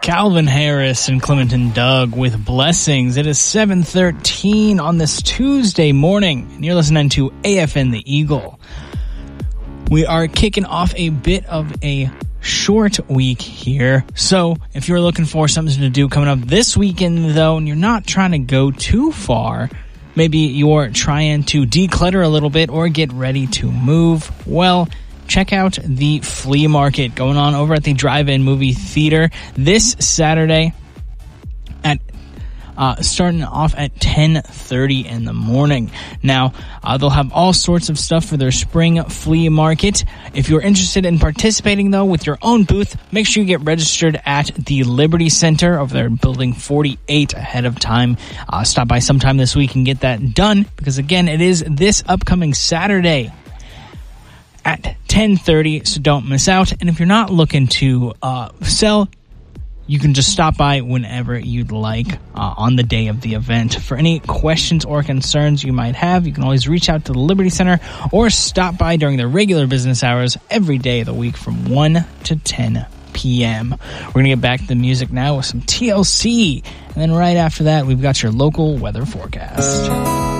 Calvin Harris and Clementon Doug with Blessings. It is 7:13 on this Tuesday morning, and you're listening to AFN The Eagle. We are kicking off a bit of a short week here, so if you're looking for something to do coming up this weekend, though, and you're not trying to go too far, maybe you're trying to declutter a little bit or get ready to move, well, check out the flea market going on over at the Drive-In Movie Theater this Saturday at starting off at 10:30 in the morning. Now, they'll have all sorts of stuff for their spring flea market. If you're interested in participating, though, with your own booth, make sure you get registered at the Liberty Center over there in Building 48 ahead of time. Stop by sometime this week and get that done, because, again, it is this upcoming Saturday at 10:30, so don't miss out. And if you're not looking to sell, you can just stop by whenever you'd like on the day of the event. For any questions or concerns you might have, you can always reach out to the Liberty Center or stop by during the regular business hours every day of the week from 1 to 10 p.m. We're going to get back to the music now with some TLC. And then right after that, we've got your local weather forecast.